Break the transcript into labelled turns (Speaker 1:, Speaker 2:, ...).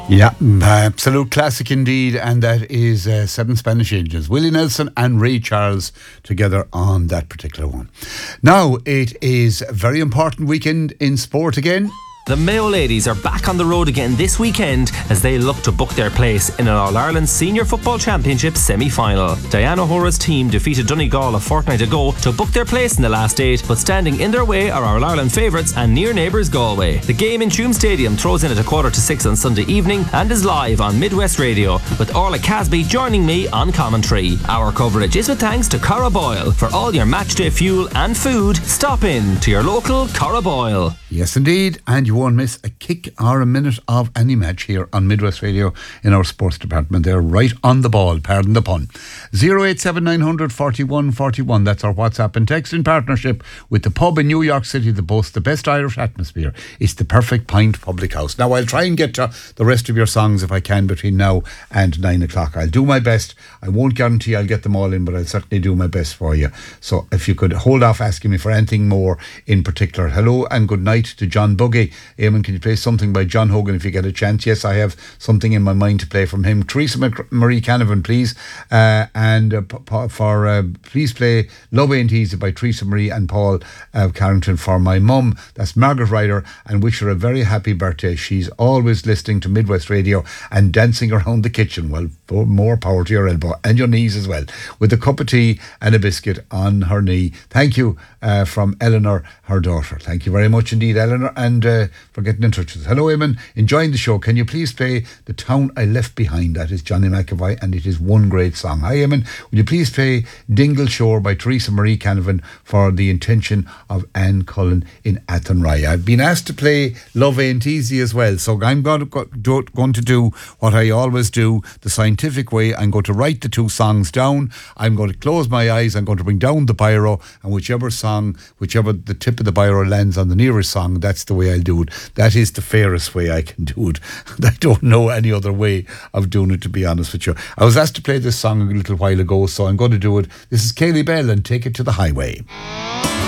Speaker 1: Yeah, absolute classic indeed, and that is Seven Spanish Angels, Willie Nelson and Ray Charles together on that particular one. Now, it is a very important weekend in sport again.
Speaker 2: The Mayo ladies are back on the road again this weekend as they look to book their place in an All-Ireland Senior Football Championship semi-final. Diana O'Hora's team defeated Donegal a fortnight ago to book their place in the last 8, but standing in their way are our All-Ireland favourites and near neighbours Galway. The game in Tuam Stadium throws in at 5:45 on Sunday evening and is live on Midwest Radio, with Orla Casby joining me on commentary. Our coverage is with thanks to Cara Boyle. For all your matchday fuel and food, stop in to your local Cara Boyle.
Speaker 1: Yes, indeed, and you won't miss a kick or a minute of any match here on Midwest Radio in our sports department. They're right on the ball, pardon the pun. 087 41 41, that's our WhatsApp and text in partnership with the pub in New York City that boasts the best Irish atmosphere. It's the Perfect Pint Public House. Now, I'll try and get to the rest of your songs if I can between now and 9 o'clock. I'll do my best. I won't guarantee I'll get them all in, but I'll certainly do my best for you. So if you could hold off asking me for anything more in particular. Hello and good night to John Buggy. Eamon, can you play something by John Hogan if you get a chance? Yes, I have something in my mind to play from him. Teresa Marie Canavan, please. Please play Love Ain't Easy by Teresa Marie and Paul Carrington for my mum. That's Margaret Ryder, and wish her a very happy birthday. She's always listening to Midwest Radio and dancing around the kitchen. Well, more power to your elbow and your knees as well, with a cup of tea and a biscuit on her knee. Thank you from Eleanor, her daughter. Thank you very much indeed, Eleanor, and for getting in touch with us. Hello, Eamon, enjoying the show. Can you please play The Town I Left Behind? That is Johnny McAvoy, and it is one great song. Hi, Eamon, will you please play Dingle Shore by Teresa Marie Canavan for the intention of Anne Cullen in Athenry? I've been asked to play Love Ain't Easy as well, so I'm going to do what I always do, the scientific way. I'm going to write the two songs down. I'm going to close my eyes. I'm going to bring down the biro, and whichever the tip of the biro lands on the nearest song, that's the way I'll do it. That is the fairest way I can do it. I don't know any other way of doing it, to be honest with you. I was asked to play this song a little while ago, so I'm going to do it. This is Kaylee Bell and Take It to the Highway.